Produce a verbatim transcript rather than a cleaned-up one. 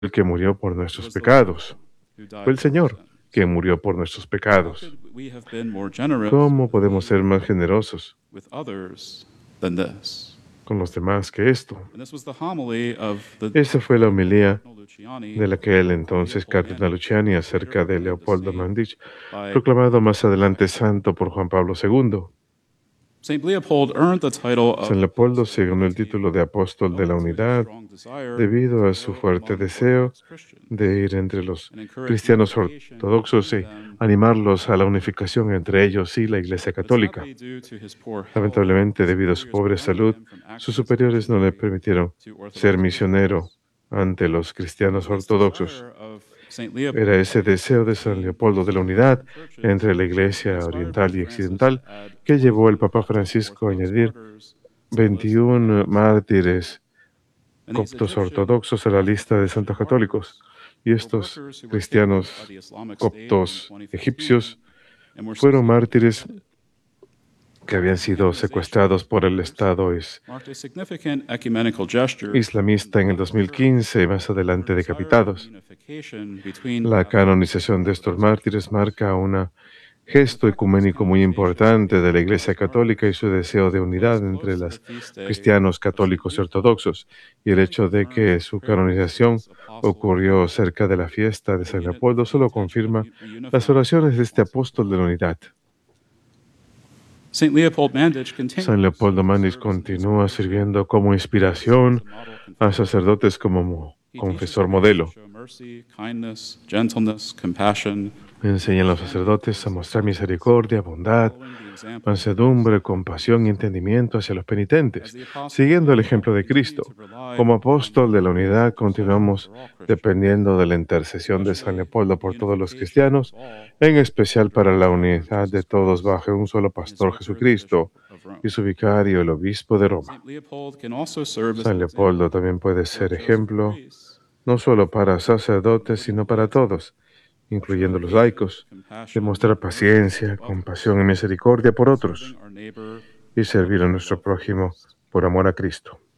el que murió por nuestros pecados. Fue el Señor que murió por nuestros pecados. ¿Cómo podemos ser más generosos con los demás que esto? Esa fue la homilía de aquel entonces cardenal Luciani acerca de Leopoldo Mandic, proclamado más adelante santo por Juan Pablo segundo. San Leopoldo se ganó el título de apóstol de la unidad debido a su fuerte deseo de ir entre los cristianos ortodoxos y animarlos a la unificación entre ellos y la Iglesia Católica. Lamentablemente, debido a su pobre salud, sus superiores no le permitieron ser misionero ante los cristianos ortodoxos. Era ese deseo de San Leopoldo de la unidad entre la Iglesia oriental y occidental que llevó al Papa Francisco a añadir veintiún mártires coptos ortodoxos a la lista de santos católicos. Y estos cristianos coptos egipcios fueron mártires que habían sido secuestrados por el Estado is islamista en el dos mil quince y más adelante decapitados. La canonización de estos mártires marca un gesto ecuménico muy importante de la Iglesia Católica y su deseo de unidad entre los cristianos católicos y ortodoxos, y el hecho de que su canonización ocurrió cerca de la fiesta de San Leopoldo solo confirma las oraciones de este apóstol de la unidad. San Leopoldo Mandic continúa sirviendo como inspiración a sacerdotes como confesor modelo. Enseña a los sacerdotes a mostrar misericordia, bondad, mansedumbre, compasión y entendimiento hacia los penitentes, siguiendo el ejemplo de Cristo. Como apóstol de la unidad, continuamos dependiendo de la intercesión de San Leopoldo por todos los cristianos, en especial para la unidad de todos bajo un solo pastor, Jesucristo, y su vicario, el obispo de Roma. San Leopoldo también puede ser ejemplo, no solo para sacerdotes, sino para todos, incluyendo los laicos, demostrar paciencia, compasión y misericordia por otros, y servir a nuestro prójimo por amor a Cristo.